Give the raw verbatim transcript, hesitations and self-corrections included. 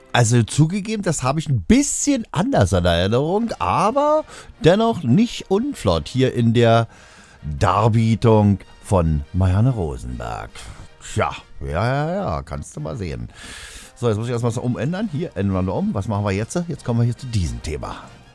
Also zugegeben, das habe ich ein bisschen anders in Erinnerung, aber dennoch nicht unflott hier in der Darbietung von Marianne Rosenberg. Tja, ja, ja, ja, kannst du mal sehen. So, jetzt muss ich erstmal so umändern. Hier ändern wir um. Was machen wir jetzt? Jetzt kommen wir hier zu diesem Thema.